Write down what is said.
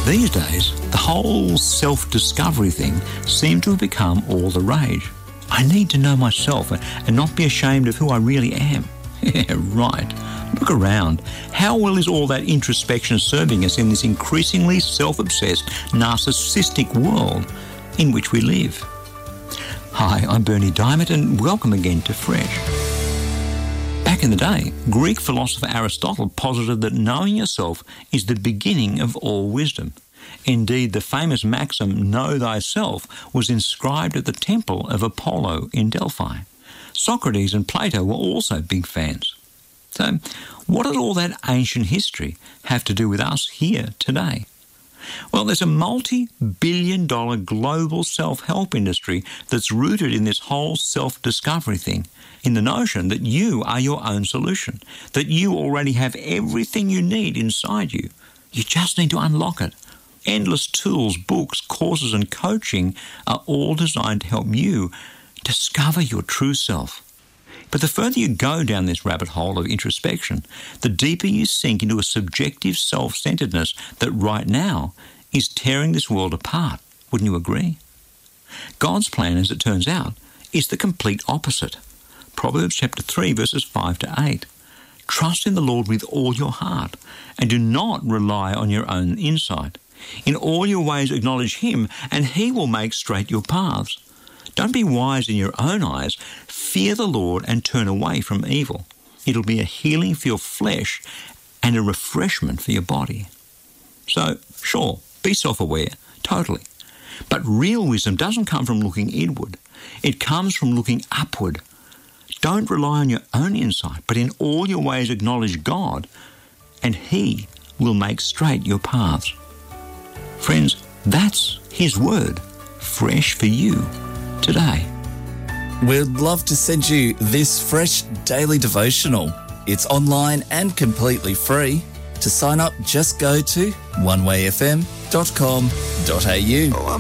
These days, the whole self-discovery thing seems to have become all the rage. I need to know myself and not be ashamed of who I really am. Yeah, right. Look around. How well is all that introspection serving us in this increasingly self-obsessed, narcissistic world in which we live? Hi, I'm Bernie Diamond, and welcome again to Fresh. Back in the day, Greek philosopher Aristotle posited that knowing yourself is the beginning of all wisdom. Indeed, the famous maxim, know thyself, was inscribed at the temple of Apollo in Delphi. Socrates and Plato were also big fans. So, what did all that ancient history have to do with us here today? Well, there's a multi-billion-dollar global self-help industry that's rooted in this whole self-discovery thing, in the notion that you are your own solution, that you already have everything you need inside you. You just need to unlock it. Endless tools, books, courses and coaching are all designed to help you discover your true self. But the further you go down this rabbit hole of introspection, the deeper you sink into a subjective self-centeredness that right now is tearing this world apart. Wouldn't you agree? God's plan, as it turns out, is the complete opposite. Proverbs chapter 3, verses 5 to 8. Trust in the Lord with all your heart and do not rely on your own insight. In all your ways acknowledge him, and he will make straight your paths. Don't be wise in your own eyes. Fear the Lord and turn away from evil. It'll be a healing for your flesh and a refreshment for your body. So, sure, be self-aware, totally. But real wisdom doesn't come from looking inward. It comes from looking upward. Don't rely on your own insight, but in all your ways acknowledge God, and he will make straight your paths. Friends, that's his word, fresh for you today. We'd love to send you this fresh daily devotional. It's online and completely free. To sign up, just go to onewayfm.com.au.